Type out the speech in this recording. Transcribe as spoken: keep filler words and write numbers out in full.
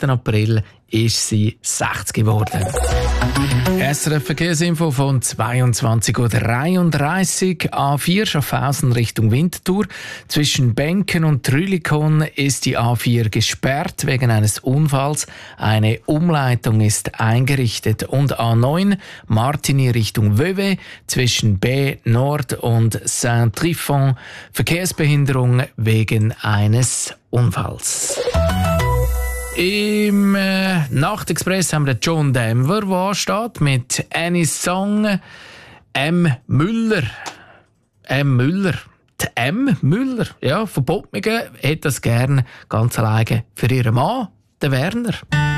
vierzehnten April ist sie sechzig geworden. S R F Verkehrsinfo von zweiundzwanzig Uhr dreiunddreißig. A vier Schaffhausen Richtung Winterthur. Zwischen Benken und Trülikon ist die A vier gesperrt wegen eines Unfalls. Eine Umleitung ist eingerichtet. Und A neun Martigny Richtung Vevey zwischen B Nord und Saint-Trifon. Verkehrsbehinderung wegen eines Unfalls. Im äh, Nachtexpress haben wir John Denver, der ansteht, mit Any Song. M. Müller. M. Müller. Die M. Müller, ja, von Bottmingen, hätte das gerne ganz alleine für ihren Mann, den Werner.